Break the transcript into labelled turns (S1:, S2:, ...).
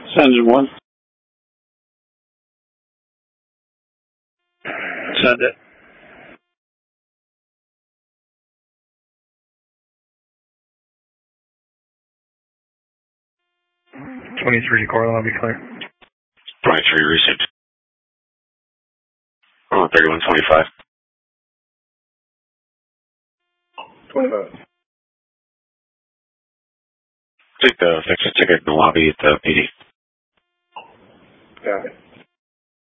S1: Engine 1. Send it.
S2: '23 Coral, I'll be clear.
S3: 23 received. 3125.
S4: 25.
S3: Take the fix a ticket in the lobby at the PD.
S4: Got it.